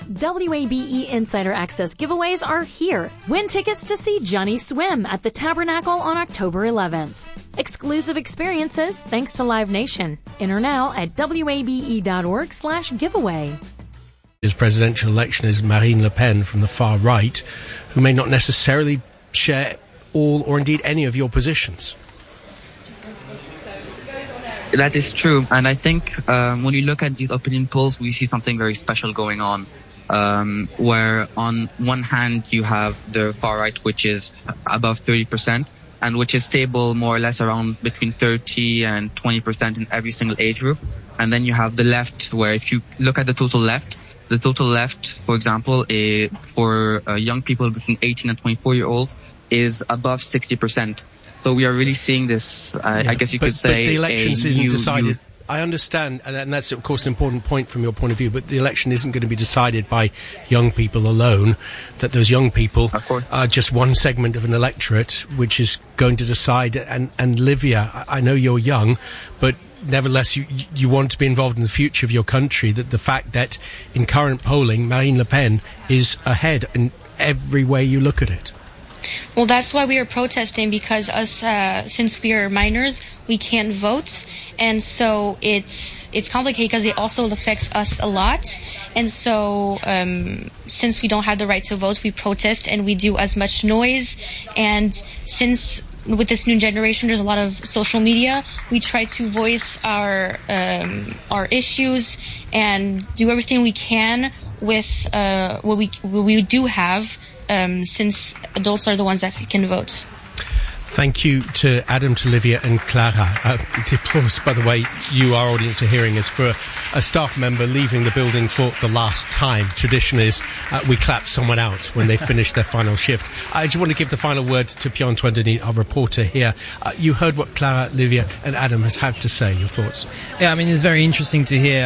WABE Insider Access giveaways are here. Win tickets to see Johnny Swim at the Tabernacle on October 11th. Exclusive experiences thanks to Live Nation. Enter now at wabe.org/giveaway. His presidential election is Marine Le Pen from the far right, who may not necessarily share all or indeed any of your positions. That is true, and I think when you look at these opinion polls, we see something very special going on, where on one hand you have the far right, which is above 30%, and which is stable more or less around between 30 and 20% in every single age group. And then you have the left, where if you look at the total left, for example, for young people between 18 and 24-year-olds is above 60%. So we are really seeing this, I guess you could say... But the elections isn't decided... I understand, and that's, of course, an important point from your point of view, but the election isn't going to be decided by young people alone, that those young people are just one segment of an electorate which is going to decide. And Livia, I know you're young, but nevertheless, you want to be involved in the future of your country, that the fact that in current polling, Marine Le Pen is ahead in every way you look at it. Well, that's why we are protesting, because since we are minors, we can't vote, and so it's complicated because it also affects us a lot. And so since we don't have the right to vote, we protest and we do as much noise. And since with this new generation, there's a lot of social media, we try to voice our issues and do everything we can with what we do have. Since adults are the ones that can vote. Thank you to Adam, to Livia and Clara. The applause, by the way, you, our audience, are hearing is for a staff member leaving the building for the last time. Tradition is we clap someone out when they finish their final shift. I just want to give the final word to Pierre-Antoine Denis, our reporter here. You heard what Clara, Livia and Adam has had to say. Your thoughts? Yeah, I mean, it's very interesting to hear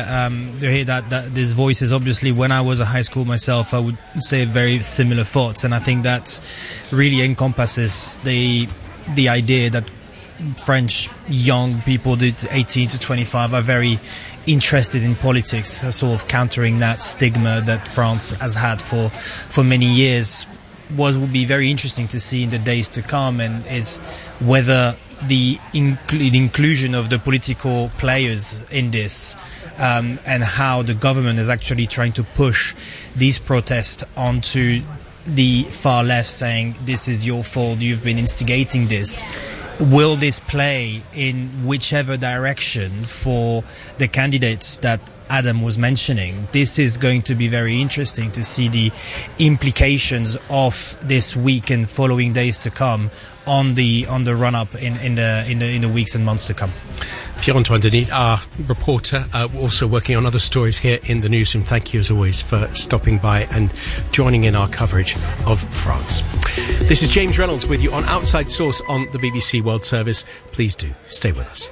that these voices. Obviously, when I was at high school myself, I would say very similar thoughts, and I think that really encompasses the idea that French young people, 18 to 25, are very interested in politics, sort of countering that stigma that France has had for many years. Would be very interesting to see in the days to come, and is whether the inclusion of the political players in this, and how the government is actually trying to push these protests onto the far left, saying this is your fault, you've been instigating this. Will this play in whichever direction for the candidates that Adam was mentioning? This is going to be very interesting to see the implications of this week and following days to come on the run up in the weeks and months to come. Pierre-Antoine Denis, our reporter, also working on other stories here in the newsroom. Thank you, as always, for stopping by and joining in our coverage of France. This is James Reynolds with you on Outside Source on the BBC World Service. Please do stay with us.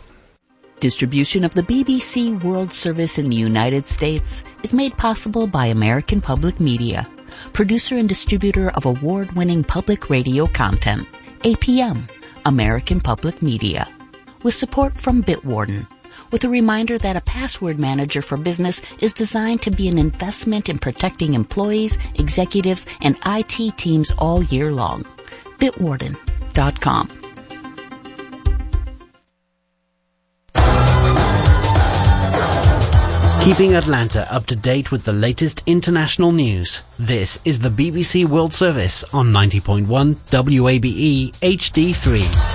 Distribution of the BBC World Service in the United States is made possible by American Public Media, producer and distributor of award-winning public radio content. APM, American Public Media. With support from Bitwarden, with a reminder that a password manager for business is designed to be an investment in protecting employees, executives, and IT teams all year long. Bitwarden.com. Keeping Atlanta up to date with the latest international news. This is the BBC World Service on 90.1 WABE HD3.